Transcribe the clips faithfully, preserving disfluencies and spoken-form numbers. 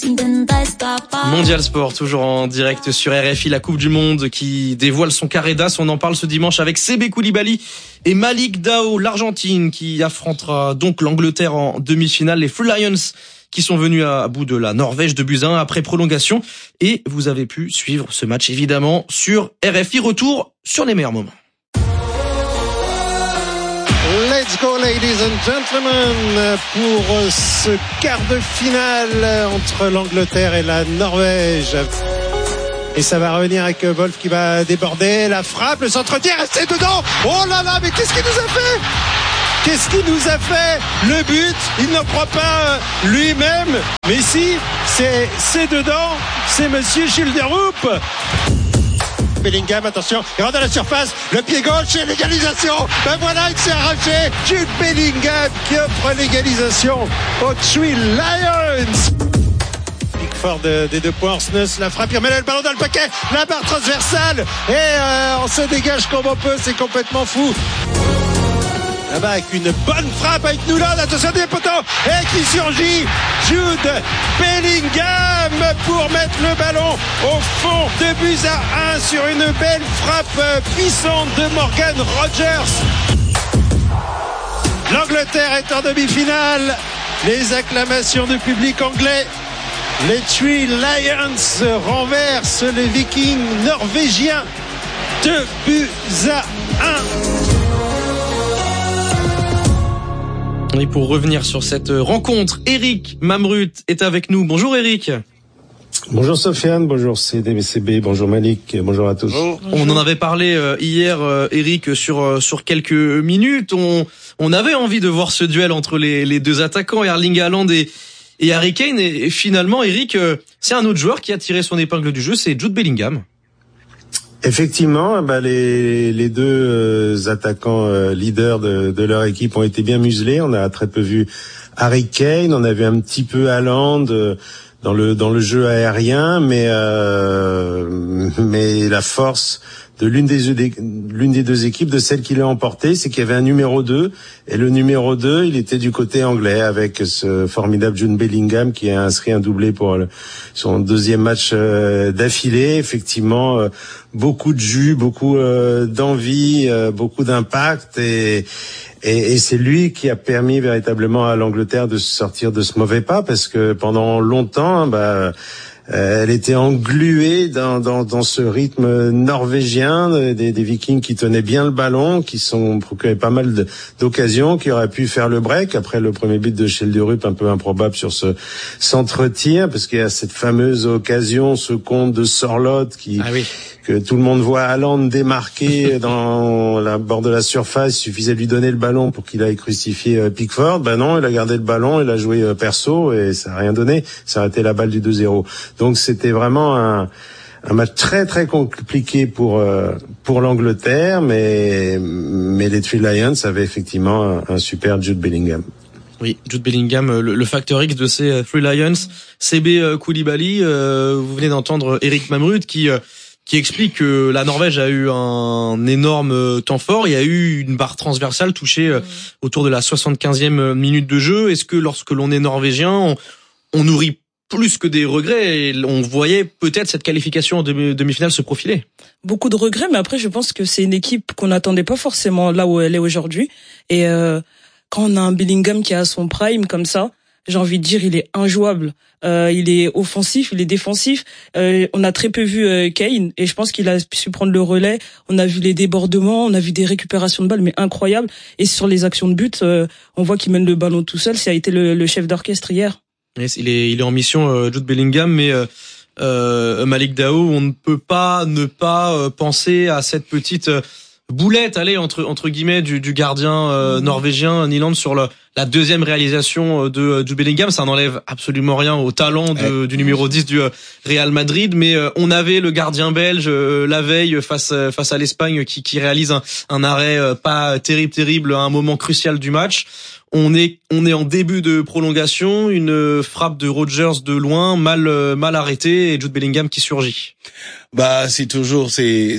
Mondial Sport, toujours en direct sur R F I, la Coupe du Monde qui dévoile son carré d'as. On en parle ce dimanche avec Sébé Koulibaly et Malik Daho, l'Argentine qui affrontera donc l'Angleterre en demi-finale. Les Free Lions qui sont venus à bout de la Norvège de buts à un après prolongation. Et vous avez pu suivre ce match évidemment sur R F I. Retour sur les meilleurs moments. Let's go, ladies and gentlemen, pour ce quart de finale entre l'Angleterre et la Norvège. Et ça va revenir avec Wolf qui va déborder, la frappe, le centre-tir, c'est dedans. Oh là là, mais qu'est-ce qu'il nous a fait? Qu'est-ce qu'il nous a fait? Le but, il n'en croit pas lui-même. Mais si, c'est, c'est dedans, c'est Monsieur Schilderup. Bellingham, attention, il rentre dans la surface, le pied gauche et l'égalisation. Ben voilà, il s'est arraché. Jude Bellingham qui offre l'égalisation aux Three Lions. Pickford des deux points, Snus, la frappe, il remet le ballon dans le paquet, la barre transversale et euh, on se dégage comme on peut, c'est complètement fou. Là-bas avec une bonne frappe avec Noulon, attention des poteaux, et qui surgit Jude Bellingham pour mettre le ballon au fond, deux buts à un sur une belle frappe puissante de Morgan Rogers. L'Angleterre est en demi-finale, les acclamations du public anglais. Les Three Lions renversent les Vikings norvégiens, deux buts à un. Et pour revenir sur cette rencontre, Eric Mamrut est avec nous. Bonjour Eric. Bonjour Sofiane, bonjour C D B C B, bonjour Malik, bonjour à tous. Bonjour. On en avait parlé hier, Eric, sur sur quelques minutes. On on avait envie de voir ce duel entre les les deux attaquants, Erling Haaland et et Harry Kane. Et finalement, Eric, c'est un autre joueur qui a tiré son épingle du jeu, c'est Jude Bellingham. Effectivement, bah les les deux euh, attaquants euh, leaders de, de leur équipe ont été bien muselés. On a très peu vu Harry Kane, on a vu un petit peu Haaland euh, dans le dans le jeu aérien, mais euh, mais la force de l'une des, des l'une des deux équipes, de celle qui l'a emporté, c'est qu'il y avait un numéro deux, et le numéro deux, il était du côté anglais avec ce formidable Jude Bellingham qui a inscrit un doublé pour le, son deuxième match euh, d'affilée. Effectivement, euh, beaucoup de jus, beaucoup euh, d'envie, euh, beaucoup d'impact, et Et, et c'est lui qui a permis véritablement à l'Angleterre de se sortir de ce mauvais pas, parce que pendant longtemps, bah, euh, elle était engluée dans, dans, dans ce rythme norvégien des, des Vikings qui tenaient bien le ballon, qui sont procurés pas mal de, d'occasions, qui auraient pu faire le break après le premier but de Schilderup, un peu improbable sur ce centre-tir, parce qu'il y a cette fameuse occasion, ce compte de Sorloth qui ah oui. que tout le monde voit Haaland démarquer dans la bord de la surface. Il suffisait de lui donner le ballon pour qu'il aille crucifier Pickford. Ben non, il a gardé le ballon, il a joué perso et ça a rien donné. Ça a été la balle du deux zéro. Donc c'était vraiment un, un match très très compliqué pour euh, pour l'Angleterre, mais mais les Three Lions avaient effectivement un, un super Jude Bellingham. Oui, Jude Bellingham, le, le facteur X de ces Three Lions. Sébé Koulibaly, euh, vous venez d'entendre Eric Mamrut qui euh, qui explique que la Norvège a eu un énorme temps fort. Il y a eu une barre transversale touchée mmh. autour de la soixante-quinzième minute de jeu. Est-ce que lorsque l'on est norvégien, on, on nourrit plus que des regrets et on voyait peut-être cette qualification en demi-finale se profiler? Beaucoup de regrets, mais après je pense que c'est une équipe qu'on n'attendait pas forcément là où elle est aujourd'hui. Et euh, quand on a un Bellingham qui est à son prime comme ça, j'ai envie de dire, il est injouable. Euh, il est offensif, il est défensif. Euh, on a très peu vu euh, Kane, et je pense qu'il a su prendre le relais. On a vu les débordements, on a vu des récupérations de balles, mais incroyables. Et sur les actions de but, euh, on voit qu'il mène le ballon tout seul. Ça a été le, le chef d'orchestre hier. Il est, il est en mission, euh, Jude Bellingham, mais euh, euh, Malik Daho, on ne peut pas ne pas euh, penser à cette petite euh, boulette, allez, entre entre guillemets, du, du gardien euh, norvégien Nyland sur le, la deuxième réalisation de Jude Bellingham. Ça n'enlève absolument rien au talent de, du numéro dix du euh, Real Madrid, mais euh, on avait le gardien belge euh, la veille face face à l'Espagne qui, qui réalise un, un arrêt euh, pas terrible terrible à un moment crucial du match. On est on est en début de prolongation, une frappe de Rogers de loin, mal mal arrêtée, et Jude Bellingham qui surgit. Bah c'est toujours c'est c'est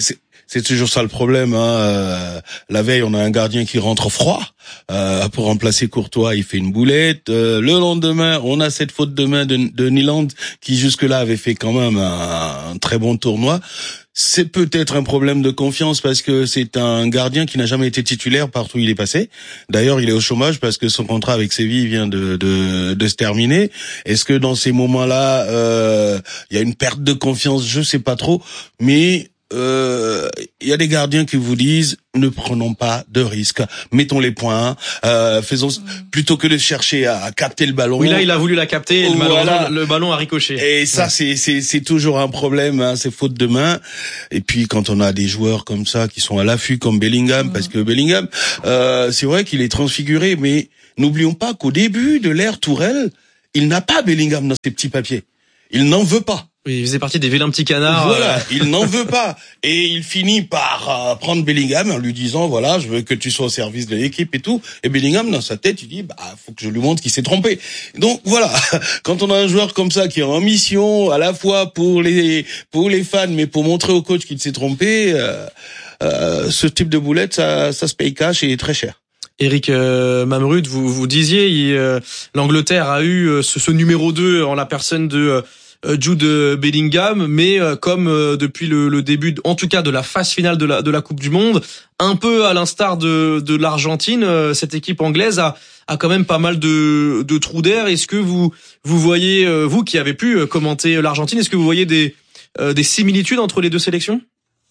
C'est toujours ça le problème. Hein. Euh, la veille, on a un gardien qui rentre froid euh, pour remplacer Courtois. Il fait une boulette. Euh, le lendemain, on a cette faute de main de, de Nyland qui jusque-là avait fait quand même un, un très bon tournoi. C'est peut-être un problème de confiance parce que c'est un gardien qui n'a jamais été titulaire partout où il est passé. D'ailleurs, il est au chômage parce que son contrat avec Séville vient de, de, de se terminer. Est-ce que dans ces moments-là, euh, il y a une perte de confiance? Je sais pas trop, mais euh, il y a des gardiens qui vous disent ne prenons pas de risques, mettons les points, euh, faisons plutôt que de chercher à, à capter le ballon. Oui, là il a voulu la capter, et le, voilà. ballon, le ballon a ricoché. Et ça ouais. c'est c'est c'est toujours un problème, hein, c'est faute de main. Et puis quand on a des joueurs comme ça qui sont à l'affût comme Bellingham, mmh. parce que Bellingham, euh, c'est vrai qu'il est transfiguré, mais n'oublions pas qu'au début de l'ère Tourelle, il n'a pas Bellingham dans ses petits papiers. Il n'en veut pas. Oui, il faisait partie des vilains petits canards. Voilà, euh... il n'en veut pas. Et il finit par euh, prendre Bellingham en lui disant, voilà, je veux que tu sois au service de l'équipe et tout. Et Bellingham, dans sa tête, il dit, bah, faut que je lui montre qu'il s'est trompé. Donc voilà, quand on a un joueur comme ça qui est en mission, à la fois pour les pour les fans, mais pour montrer au coach qu'il s'est trompé, euh, euh, ce type de boulette, ça, ça se paye cash et très cher. Eric euh, Mamrud, vous vous disiez, il, euh, l'Angleterre a eu euh, ce, ce numéro deux en la personne de euh, Jude Bellingham, mais euh, comme euh, depuis le, le début, en tout cas de la phase finale de la de la Coupe du Monde, un peu à l'instar de de l'Argentine, euh, cette équipe anglaise a a quand même pas mal de de trous d'air. Est-ce que vous vous voyez, euh, vous qui avez pu commenter l'Argentine, est-ce que vous voyez des euh, des similitudes entre les deux sélections?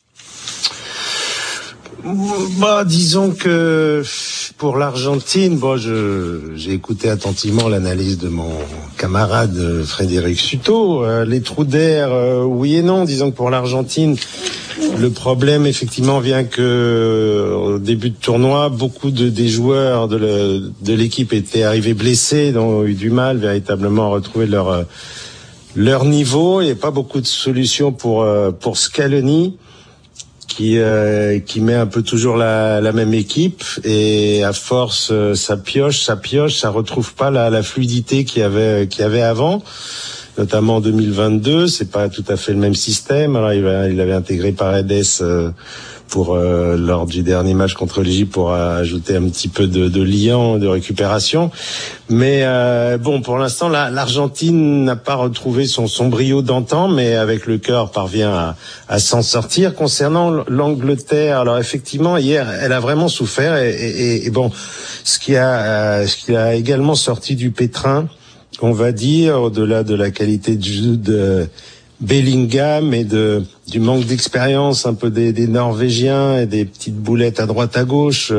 Bah, disons que pour l'Argentine, bon, je, j'ai écouté attentivement l'analyse de mon camarade Frédéric Suto. Euh, les trous d'air, euh, oui et non. Disons que pour l'Argentine, le problème effectivement vient que au début de tournoi, beaucoup de des joueurs de, le, de l'équipe étaient arrivés blessés, donc ont eu du mal véritablement à retrouver leur leur niveau. Il n'y a pas beaucoup de solutions pour pour Scaloni, qui euh, qui met un peu toujours la, la même équipe, et à force euh, ça pioche, ça pioche, ça retrouve pas la, la fluidité qu'il y avait qu'il y avait avant, notamment en deux mille vingt-deux. C'est pas tout à fait le même système. Alors il, va, il avait intégré Paredes euh, pour euh, lors du dernier match contre l'Égypte pour euh, ajouter un petit peu de, de liant, de récupération. Mais euh, bon, pour l'instant, la, l'Argentine n'a pas retrouvé son, son brio d'antan, mais avec le cœur parvient à, à s'en sortir. Concernant l'Angleterre, alors effectivement, hier, elle a vraiment souffert. Et, et, et bon, ce qui a, euh, ce qui a également sorti du pétrin, on va dire, au-delà de la qualité de jeu de Bellingham et de du manque d'expérience un peu des, des Norvégiens et des petites boulettes à droite à gauche,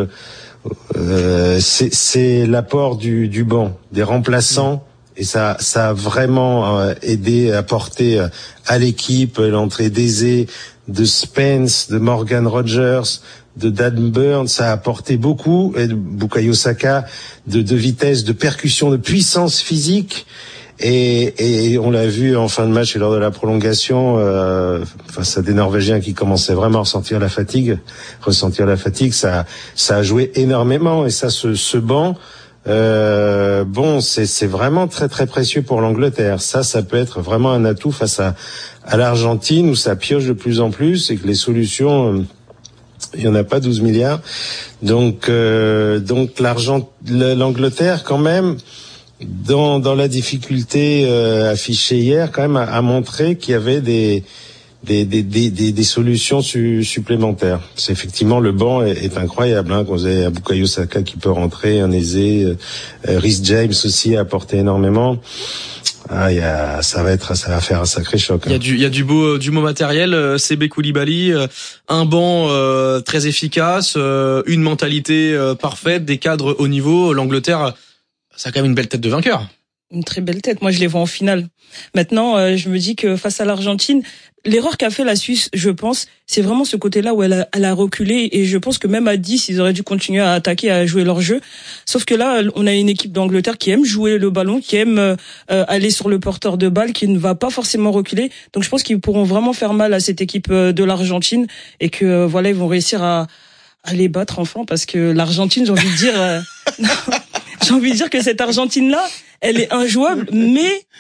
euh, c'est, c'est l'apport du, du banc, des remplaçants, et ça, ça a vraiment euh, aidé à porter à l'équipe l'entrée d'Eze, de Spence, de Morgan Rogers, de Dan Burn. Ça a apporté beaucoup, et de Bukayo Saka, de, de vitesse, de percussion, de puissance physique. Et, et on l'a vu en fin de match et lors de la prolongation, euh, face à des Norvégiens qui commençaient vraiment à ressentir la fatigue, ressentir la fatigue, ça, ça a joué énormément. Et ça, ce, ce banc, euh, bon, c'est, c'est vraiment très très précieux pour l'Angleterre. Ça, ça peut être vraiment un atout face à, à l'Argentine, où ça pioche de plus en plus et que les solutions, euh, il y en a pas douze milliards. Donc, euh, donc l'argent, l'Angleterre quand même, dans dans la difficulté euh, affichée hier, quand même a, a montré qu'il y avait des des des des des, des solutions su, supplémentaires. C'est effectivement, le banc est, est incroyable, hein, quand vous avez Bukayo Saka qui peut rentrer, un Eze, euh, Reece James aussi a apporté énormément. Ah, il y a, ça va être, ça va faire un sacré choc. Il y a du, il y a du beau, du beau matériel. Euh, Sebe Koulibaly, euh, un banc euh, très efficace, euh, une mentalité euh, parfaite, des cadres haut niveau. L'Angleterre, ça a quand même une belle tête de vainqueur. Une très belle tête. Moi, je les vois en finale. Maintenant, euh, je me dis que face à l'Argentine, l'erreur qu'a fait la Suisse, je pense, c'est vraiment ce côté-là où elle a, elle a reculé. Et je pense que même à dix, ils auraient dû continuer à attaquer, à jouer leur jeu. Sauf que là, on a une équipe d'Angleterre qui aime jouer le ballon, qui aime euh, aller sur le porteur de balle, qui ne va pas forcément reculer. Donc, je pense qu'ils pourront vraiment faire mal à cette équipe de l'Argentine, et que euh, voilà, ils vont réussir à, à les battre enfin, parce que l'Argentine, j'ai envie de dire, euh, j'ai envie de dire que cette Argentine-là, elle est injouable, mais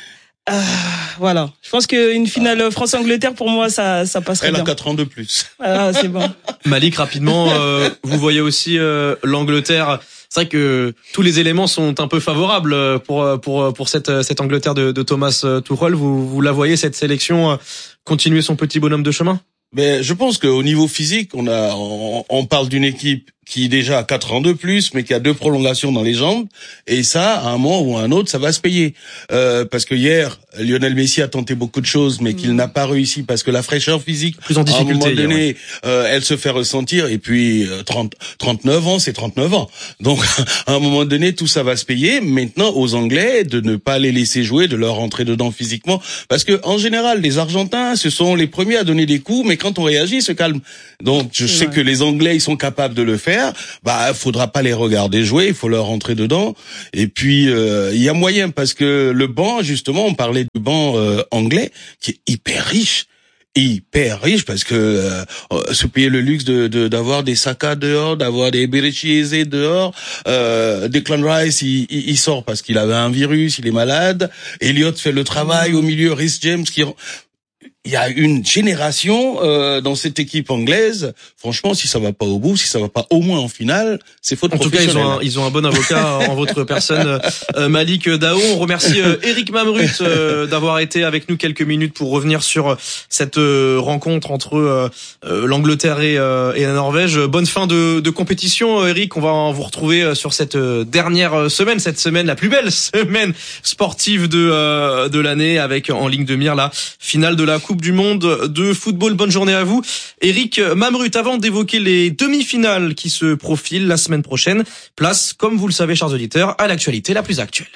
Ah, voilà. Je pense qu'une finale France-Angleterre, pour moi, ça, ça passerait Elle bien. a quatre ans de plus. Ah, c'est bon. Malik, rapidement, euh, vous voyez aussi euh, l'Angleterre. C'est vrai que tous les éléments sont un peu favorables pour pour pour cette cette Angleterre de, de Thomas Tuchel. Vous vous la voyez, cette sélection continuer son petit bonhomme de chemin? Mais je pense qu'au niveau physique, on a, on, on parle d'une équipe qui déjà a quatre ans de plus, mais qui a deux prolongations dans les jambes. Et ça, à un moment ou à un autre, ça va se payer. Euh, parce que hier, Lionel Messi a tenté beaucoup de choses, mais qu'il n'a pas réussi parce que la fraîcheur physique, plus en difficulté, à un moment donné, ouais. euh, elle se fait ressentir. Et puis, trente, trente-neuf ans, c'est trente-neuf ans. Donc, à un moment donné, tout ça va se payer. Maintenant, aux Anglais, de ne pas les laisser jouer, de leur rentrer dedans physiquement. Parce que, en général, les Argentins, ce sont les premiers à donner des coups, mais quand on réagit, ils se calment. Donc, je sais ouais. que les Anglais, ils sont capables de le faire. Bah, faudra pas les regarder jouer, il faut leur rentrer dedans. Et puis, euh, il y a moyen parce que le banc, justement, on parlait du banc euh, anglais, qui est hyper riche. hyper riche parce que euh, se payer le luxe de, de d'avoir des Saka dehors, d'avoir des Berchiese dehors, euh, Declan Rice il, il, il sort parce qu'il avait un virus, il est malade. Elliott fait le travail au milieu, Reece James qui il y a une génération euh, dans cette équipe anglaise. Franchement, si ça va pas au bout, si ça va pas au moins en finale, c'est faute en professionnelle. En tout cas, ils ont un, ils ont un bon avocat en votre personne, euh, Malik Dao. On remercie euh, Eric Mamrut euh, d'avoir été avec nous quelques minutes pour revenir sur cette euh, rencontre entre euh, euh, l'Angleterre et, euh, et la Norvège. Bonne fin de, de compétition, Eric. On va vous retrouver sur cette dernière semaine, cette semaine, la plus belle semaine sportive de euh, de l'année, avec en ligne de mire la finale de la Coupe du Monde de football. Bonne journée à vous, Eric Mamrut. Avant d'évoquer les demi-finales qui se profilent la semaine prochaine, place, comme vous le savez, chers auditeurs, à l'actualité la plus actuelle.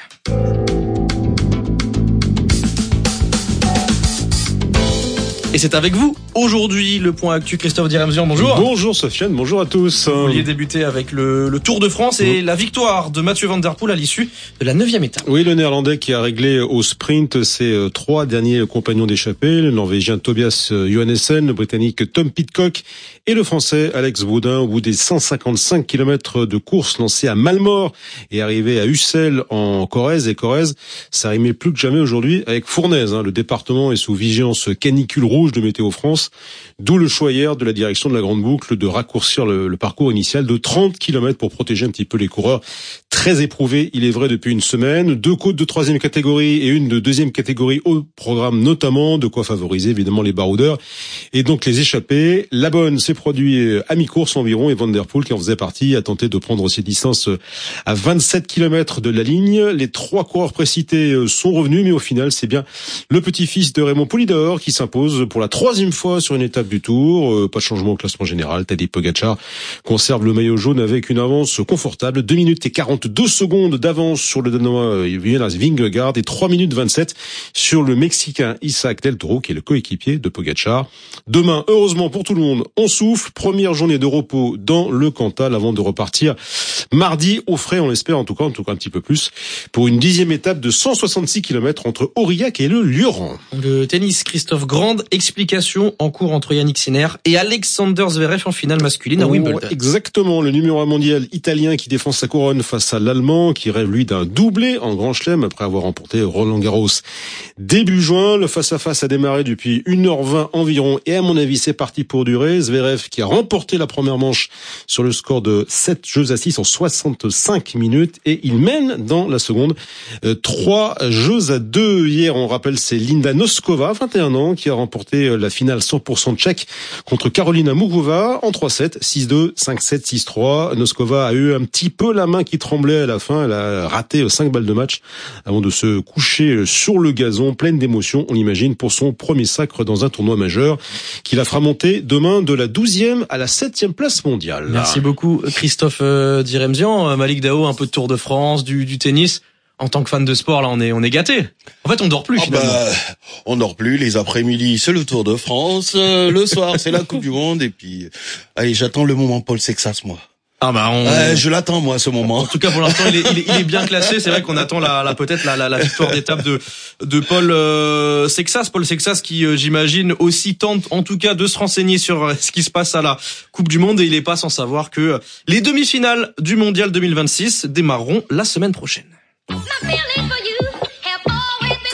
Et c'est avec vous aujourd'hui le point actu. Christophe Diremzian, bonjour. Bonjour Sofiane, bonjour à tous. Vous vouliez débuter avec le, le Tour de France et mmh. la victoire de Mathieu Van Der Poel à l'issue de la neuvième étape. Oui, le Néerlandais qui a réglé au sprint ses trois derniers compagnons d'échappée, le Norvégien Tobias Johannessen, le Britannique Tom Pidcock et le Français Alex Baudin. Au bout des cent cinquante-cinq kilomètres de course lancée à Malmort et arrivé à Ussel en Corrèze, et Corrèze, ça rimait plus que jamais aujourd'hui avec Fournaise. Hein. Le département est sous vigilance canicule rouge de Météo France, d'où le choix hier de la direction de la Grande Boucle de raccourcir le, le parcours initial de trente kilomètres pour protéger un petit peu les coureurs très éprouvés, il est vrai, depuis une semaine. Deux côtes de troisième catégorie et une de deuxième catégorie au programme, notamment, de quoi favoriser évidemment les baroudeurs et donc les échappés. La bonne s'est produit à mi-course environ, et Van Der Poel, qui en faisait partie, a tenté de prendre ses distances à vingt-sept kilomètres de la ligne. Les trois coureurs précités sont revenus, mais au final, c'est bien le petit-fils de Raymond Poulidor qui s'impose pour la troisième fois sur une étape du Tour. Euh, pas de changement au classement général. Tadej Pogačar conserve le maillot jaune avec une avance confortable. deux minutes et quarante-deux secondes d'avance sur le Danois Jonas Vingegaard et trois minutes vingt-sept sur le Mexicain Isaac Del Toro, qui est le coéquipier de Pogačar. Demain, heureusement pour tout le monde, on souffle. Première journée de repos dans le Cantal avant de repartir mardi au frais, on l'espère en tout cas, en tout cas un petit peu plus, pour une dixième étape de cent soixante-six kilomètres entre Aurillac et le Lioran. Le tennis, Christophe, grande explication en cours entre Yannick Sinner et Alexander Zverev en finale masculine à Wimbledon. Oh, exactement, le numéro un mondial italien qui défend sa couronne face à l'Allemand, qui rêve lui d'un doublé en Grand Chelem après avoir remporté Roland Garros début juin. Le face-à-face a démarré depuis une heure vingt environ et à mon avis c'est parti pour durer. Zverev qui a remporté la première manche sur le score de sept jeux à six en soixante-cinq minutes et il mène dans la seconde euh, trois jeux à deux. Hier, on rappelle, c'est Linda Noskova, vingt et un ans, qui a remporté la finale cent pour cent tchèque contre Karolina Mugova en trois sept, six deux, cinq sept, six trois. Noskova a eu un petit peu la main qui tremblait à la fin. Elle a raté cinq balles de match avant de se coucher sur le gazon, pleine d'émotion, on l'imagine, pour son premier sacre dans un tournoi majeur qui la fera monter demain de la douzième à la septième place mondiale. Merci beaucoup Christophe euh, Diremzian. Malik Dao, un peu de Tour de France, du, du tennis. En tant que fan de sport, là, on est, on est gâté. En fait, on dort plus, ah finalement. Bah, on dort plus. Les après-midi, c'est le Tour de France. Euh, le soir, c'est la Coupe du Monde. Et puis, allez, j'attends le moment Paul Sexas, moi. Ah bah on... euh, je l'attends, moi, ce moment. En tout cas, pour l'instant, il est, il est, il est bien classé. C'est vrai qu'on attend la, la peut-être la, la, la victoire d'étape de, de Paul euh, Sexas. Paul Sexas qui, euh, j'imagine, aussi tente, en tout cas, de se renseigner sur euh, ce qui se passe à la Coupe du Monde. Et il n'est pas sans savoir que euh, les demi-finales du Mondial deux mille vingt-six démarreront la semaine prochaine.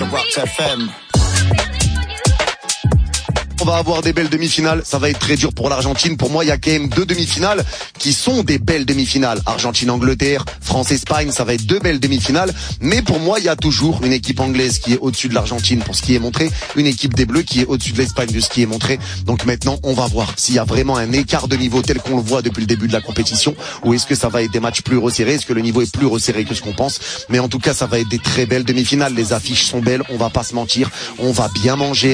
Rock F M. On va avoir des belles demi-finales, ça va être très dur pour l'Argentine. Pour moi, il y a quand même deux demi-finales qui sont des belles demi-finales. Argentine-Angleterre, France-Espagne, ça va être deux belles demi-finales. Mais pour moi, il y a toujours une équipe anglaise qui est au-dessus de l'Argentine pour ce qui est montré, une équipe des Bleus qui est au-dessus de l'Espagne de ce qui est montré. Donc maintenant, on va voir s'il y a vraiment un écart de niveau tel qu'on le voit depuis le début de la compétition, ou est-ce que ça va être des matchs plus resserrés, est-ce que le niveau est plus resserré que ce qu'on pense. Mais en tout cas, ça va être des très belles demi-finales. Les affiches sont belles, on va pas se mentir, on va bien manger.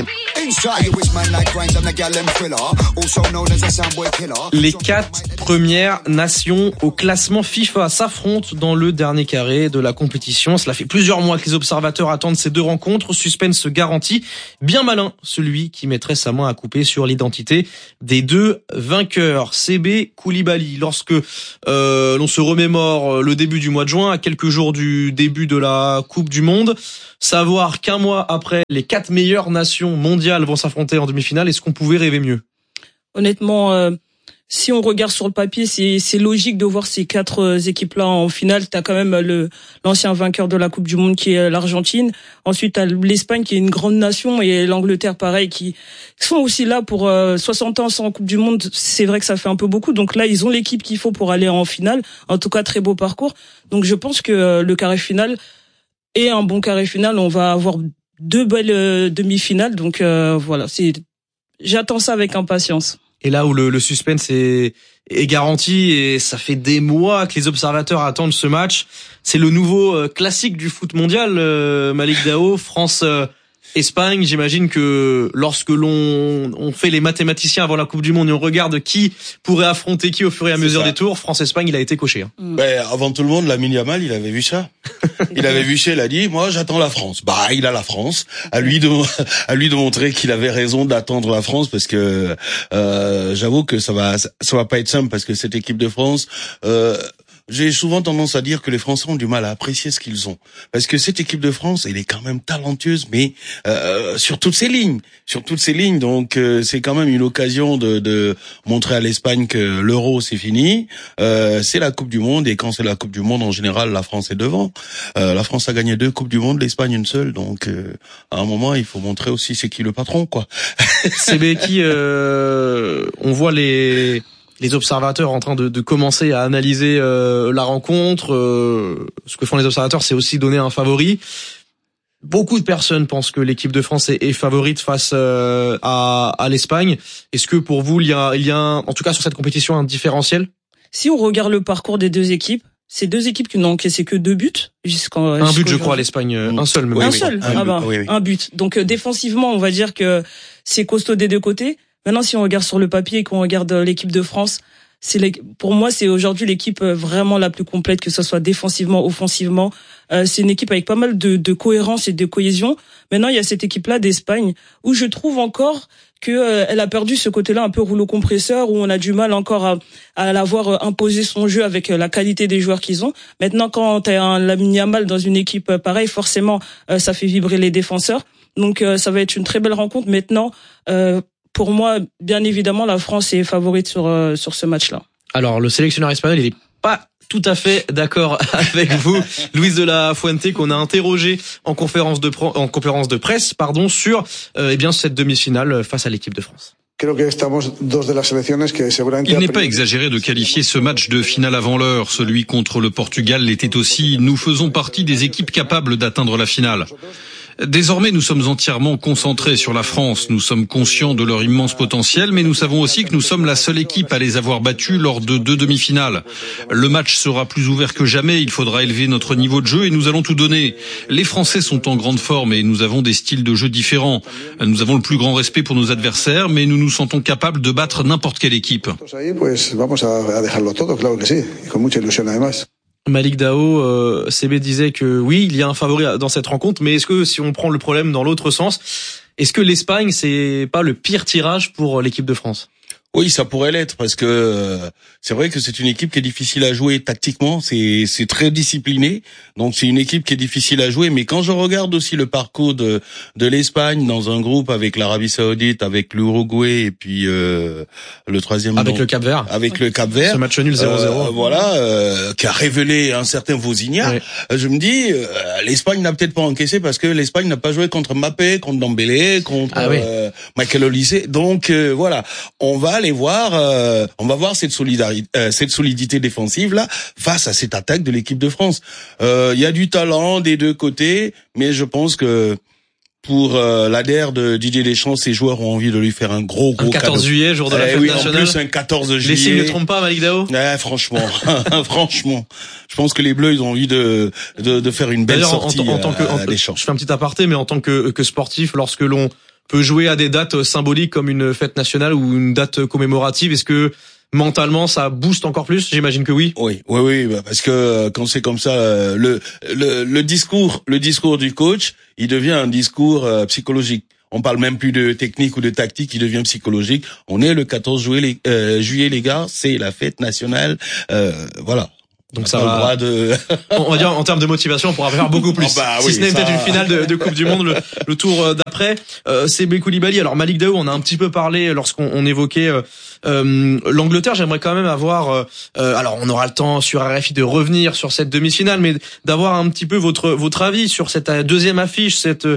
Les quatre premières nations au classement FIFA s'affrontent dans le dernier carré de la compétition. Cela fait plusieurs mois que les observateurs attendent ces deux rencontres. Suspense garanti. Bien malin, celui qui mettrait sa main à couper sur l'identité des deux vainqueurs. C B Koulibaly, lorsque euh, l'on se remémore le début du mois de juin, à quelques jours du début de la Coupe du Monde, savoir qu'un mois après, les quatre meilleures nations mondiales vont s'affronter en demi-finale, est-ce qu'on pouvait rêver mieux? Honnêtement, euh, si on regarde sur le papier, c'est, c'est logique de voir ces quatre euh, équipes-là en finale. T'as quand même le l'ancien vainqueur de la Coupe du Monde qui est l'Argentine. Ensuite, t'as l'Espagne qui est une grande nation et l'Angleterre pareil qui sont aussi là pour euh, soixante ans sans Coupe du Monde. C'est vrai que ça fait un peu beaucoup. Donc là, ils ont l'équipe qu'il faut pour aller en finale. En tout cas, très beau parcours. Donc je pense que euh, le carré final est un bon carré final. On va avoir deux belles euh, demi-finales. Donc euh, voilà, c'est j'attends ça avec impatience. Et là où le, le suspense est, est garanti, et ça fait des mois que les observateurs attendent ce match, c'est le nouveau euh, classique du foot mondial, euh, Malik Dao, France euh, Espagne. J'imagine que lorsque l'on on fait les mathématiciens avant la Coupe du Monde et on regarde qui pourrait affronter qui au fur et à mesure des tours, France-Espagne, il a été coché. Hein. Mm. Ben, avant tout le monde, Lamine Yamal, il avait vu ça. Il avait vu ça, il a dit, moi, j'attends la France. Bah, il a la France. À lui de, à lui de montrer qu'il avait raison d'attendre la France, parce que, euh, j'avoue que ça va, ça va pas être simple, parce que cette équipe de France, euh, j'ai souvent tendance à dire que les Français ont du mal à apprécier ce qu'ils ont, parce que cette équipe de France, elle est quand même talentueuse, mais euh, sur toutes ses lignes, sur toutes ses lignes. Donc euh, c'est quand même une occasion de, de montrer à l'Espagne que l'Euro c'est fini, euh, c'est la Coupe du Monde, et quand c'est la Coupe du Monde, en général, la France est devant. Euh, la France a gagné deux Coupes du Monde, l'Espagne une seule. Donc euh, à un moment, il faut montrer aussi c'est qui le patron, quoi. C'est Becky, euh, on voit les les observateurs en train de, de commencer à analyser euh, la rencontre. Euh, ce que font les observateurs, c'est aussi donner un favori. Beaucoup de personnes pensent que l'équipe de France est, est favorite face euh, à, à l'Espagne. Est-ce que pour vous, il y a, il y a un, en tout cas sur cette compétition, un différentiel? Si on regarde le parcours des deux équipes, c'est deux équipes qui n'ont encaissé que deux buts. Jusqu'en, un but, je crois, à l'Espagne. Mmh. Un seul. Même. Un oui, seul. Oui. Ah bah, oui, oui. Un but. Donc euh, défensivement, on va dire que c'est costaud des deux côtés. Maintenant, si on regarde sur le papier et qu'on regarde l'équipe de France, c'est pour moi, c'est aujourd'hui l'équipe vraiment la plus complète, que ce soit défensivement, offensivement. Euh, c'est une équipe avec pas mal de, de cohérence et de cohésion. Maintenant, il y a cette équipe-là d'Espagne où je trouve encore que euh, elle a perdu ce côté-là un peu rouleau compresseur, où on a du mal encore à, à l'avoir imposé son jeu avec la qualité des joueurs qu'ils ont. Maintenant, quand t'as un Lamine Yamal dans une équipe pareille, forcément, euh, ça fait vibrer les défenseurs. Donc, euh, ça va être une très belle rencontre. Maintenant, euh, pour moi, bien évidemment, la France est favorite sur euh, sur ce match-là. Alors, le sélectionneur espagnol, il est pas tout à fait d'accord avec vous, Luis de la Fuente, qu'on a interrogé en conférence de pro- en conférence de presse, pardon, sur euh, eh bien cette demi-finale face à l'équipe de France. Il n'est pas exagéré de qualifier ce match de finale avant l'heure. Celui contre le Portugal l'était aussi. Nous faisons partie des équipes capables d'atteindre la finale. Désormais, nous sommes entièrement concentrés sur la France. Nous sommes conscients de leur immense potentiel, mais nous savons aussi que nous sommes la seule équipe à les avoir battus lors de deux demi-finales. Le match sera plus ouvert que jamais. Il faudra élever notre niveau de jeu et nous allons tout donner. Les Français sont en grande forme et nous avons des styles de jeu différents. Nous avons le plus grand respect pour nos adversaires, mais nous nous sentons capables de battre n'importe quelle équipe. Malik Dao, euh, C B disait que oui, il y a un favori dans cette rencontre, mais est-ce que si on prend le problème dans l'autre sens, est-ce que l'Espagne, c'est pas le pire tirage pour l'équipe de France? Oui, ça pourrait l'être parce que euh, c'est vrai que c'est une équipe qui est difficile à jouer tactiquement, c'est c'est très discipliné. Donc c'est une équipe qui est difficile à jouer, mais quand je regarde aussi le parcours de de l'Espagne dans un groupe avec l'Arabie Saoudite, avec l'Uruguay et puis euh, le troisième avec nom, le Cap-Vert. Avec le Cap-Vert. Ce match nul zéro zéro. Euh, voilà, euh, qui a révélé un certain Vozinha. Oui. Je me dis euh, l'Espagne n'a peut-être pas encaissé parce que l'Espagne n'a pas joué contre Mbappé, contre Dembélé, contre ah, oui. euh, Michael Olise. Donc euh, voilà, on va aller voir, euh, on va voir cette solidarité, euh, cette solidité défensive là face à cette attaque de l'équipe de France. Il euh, y a du talent des deux côtés, mais je pense que pour euh, l'A D R de Didier Deschamps, ses joueurs ont envie de lui faire un gros gros un quatorze cadeau. juillet, jour de la eh fête oui, nationale. En plus un quatorze juillet. Les signes ne trompent pas, Malik Dao. Eh, franchement, franchement, je pense que les Bleus ils ont envie de de, de faire une belle D'ailleurs, sortie en, en, en tant que, en, à Deschamps. Je fais un petit aparté, mais en tant que, que sportif, lorsque l'on peut jouer à des dates symboliques comme une fête nationale ou une date commémorative, est-ce que mentalement ça booste encore plus? J'imagine que oui. Oui, oui, oui, parce que quand c'est comme ça, le le, le discours, le discours du coach, il devient un discours euh, psychologique. On parle même plus de technique ou de tactique, il devient psychologique. On est le quatorze juillet, les, euh, juillet, les gars, c'est la fête nationale. Euh, voilà. Donc ça va. Le droit de... on va dire en termes de motivation, on pourra faire beaucoup plus. Oh bah si oui, ce n'est ça... peut-être une finale de, de Coupe du Monde, le, le tour d'après. Euh, c'est Koulibaly. Alors Malik Dao, on a un petit peu parlé lorsqu'on on évoquait euh, euh, l'Angleterre. J'aimerais quand même avoir. Euh, alors on aura le temps sur R F I de revenir sur cette demi-finale, mais d'avoir un petit peu votre votre avis sur cette deuxième affiche, cette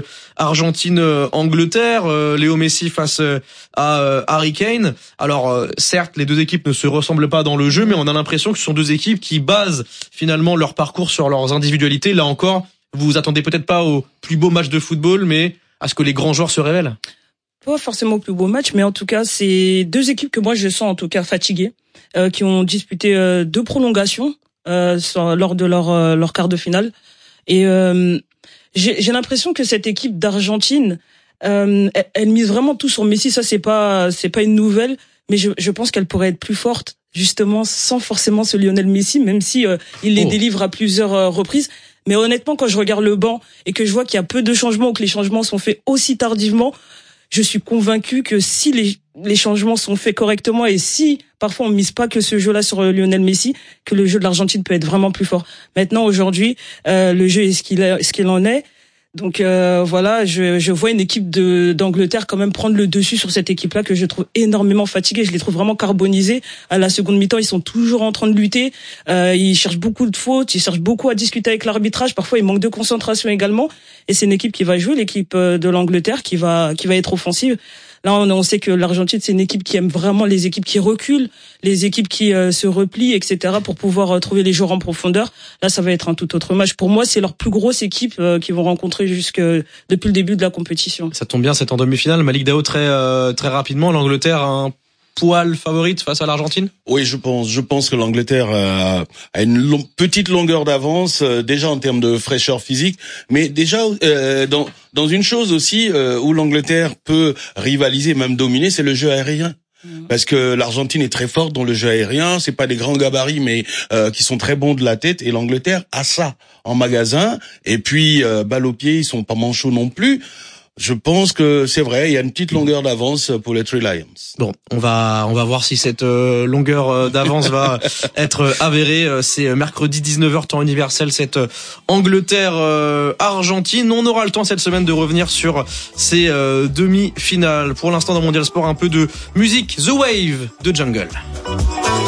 Argentine-Angleterre. Euh, Léo Messi face à euh, Harry Kane. Alors euh, certes, les deux équipes ne se ressemblent pas dans le jeu, mais on a l'impression que ce sont deux équipes qui basent finalement leur parcours sur leurs individualités. Là encore, vous vous attendez peut-être pas au plus beau match de football, mais à ce que les grands joueurs se révèlent. Pas forcément au plus beau match, mais en tout cas, c'est deux équipes que moi je sens en tout cas fatiguées, euh, qui ont disputé euh, deux prolongations euh, sur, lors de leur euh, leur quart de finale. Et euh, j'ai, j'ai l'impression que cette équipe d'Argentine, euh, elle, elle mise vraiment tout sur Messi. Ça, c'est pas c'est pas une nouvelle, mais je, je pense qu'elle pourrait être plus forte, justement, sans forcément ce Lionel Messi, même si euh, il les oh. délivre à plusieurs euh, reprises. Mais honnêtement, quand je regarde le banc et que je vois qu'il y a peu de changements ou que les changements sont faits aussi tardivement, je suis convaincu que si les, les changements sont faits correctement et si parfois on mise pas que ce jeu-là sur Lionel Messi, que le jeu de l'Argentine peut être vraiment plus fort. Maintenant, aujourd'hui, euh, le jeu est ce qu'il est, ce qu'il en est. Donc euh, voilà, je, je vois une équipe de d'Angleterre quand même prendre le dessus sur cette équipe-là que je trouve énormément fatiguée. Je les trouve vraiment carbonisés. À la seconde mi-temps, ils sont toujours en train de lutter. Euh, ils cherchent beaucoup de fautes, ils cherchent beaucoup à discuter avec l'arbitrage. Parfois, ils manquent de concentration également. Et c'est une équipe qui va jouer, l'équipe de l'Angleterre, qui va qui va être offensive. Là, on, on sait que l'Argentine, c'est une équipe qui aime vraiment les équipes qui reculent, les équipes qui euh, se replient, et cetera, pour pouvoir euh, trouver les joueurs en profondeur. Là, ça va être un tout autre match. Pour moi, c'est leur plus grosse équipe euh, qu'ils vont rencontrer jusque depuis le début de la compétition. Ça tombe bien, c'est en demi-finale. Malik Dao, très euh, très rapidement, l'Angleterre a un poil favorite face à l'Argentine? Oui, je pense. Je pense que l'Angleterre euh, a une long, petite longueur d'avance, euh, déjà en termes de fraîcheur physique, mais déjà euh, dans dans une chose aussi euh, où l'Angleterre peut rivaliser, même dominer, c'est le jeu aérien. Parce que l'Argentine est très forte dans le jeu aérien, c'est pas des grands gabarits, mais euh, qui sont très bons de la tête. Et l'Angleterre a ça en magasin. Et puis euh, balle au pied, ils sont pas manchots non plus. Je pense que c'est vrai, il y a une petite longueur d'avance pour les Three Lions. Bon, on va on va voir si cette euh, longueur d'avance va être avérée. C'est mercredi dix-neuf heures temps universel, cette Angleterre euh, Argentine. On aura le temps cette semaine de revenir sur ces euh, demi-finales. Pour l'instant dans Mondial Sport, un peu de musique, The Wave de Jungle.